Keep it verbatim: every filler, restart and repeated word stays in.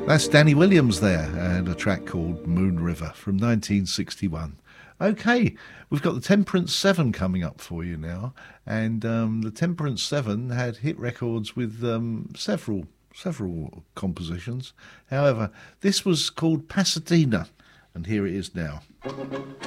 That's Danny Williams there, and a track called Moon River from nineteen sixty-one. Okay, we've got the Temperance Seven coming up for you now, and um, the Temperance Seven had hit records with um, several several compositions. However, this was called Pasadena, and here it is now.